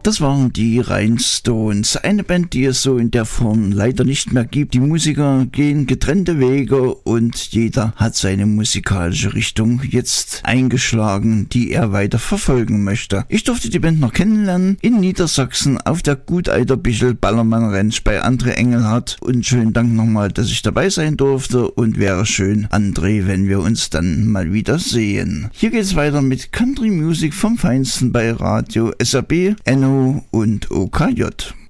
Das waren die Rhinestones, eine Band, die es so in der Form leider nicht mehr gibt. Die Musiker gehen getrennte Wege und jeder hat seine musikalische Richtung jetzt eingeschlagen, die er weiter verfolgen möchte. Ich durfte die Band noch kennenlernen in Niedersachsen auf der Guteiter Bichel Ballermann Ranch bei André Engelhardt und schönen Dank nochmal, dass ich dabei sein durfte und wäre schön, André, wenn wir uns dann mal wieder sehen. Hier geht's weiter mit Country Music vom Feinsten bei Radio SRB, NO und OKJ.